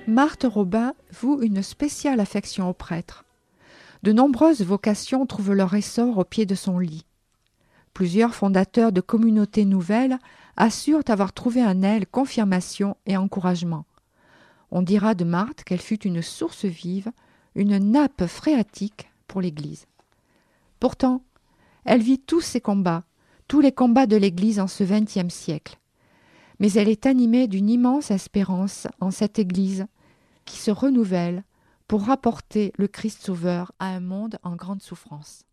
Marthe Robin voue une spéciale affection au prêtre. De nombreuses vocations trouvent leur essor au pied de son lit. Plusieurs fondateurs de communautés nouvelles assurent avoir trouvé en elle confirmation et encouragement. On dira de Marthe qu'elle fut une source vive, une nappe phréatique pour l'Église. Pourtant, elle vit tous ces combats, tous les combats de l'Église en ce XXe siècle. Mais elle est animée d'une immense espérance en cette Église qui se renouvelle pour rapporter le Christ Sauveur à un monde en grande souffrance.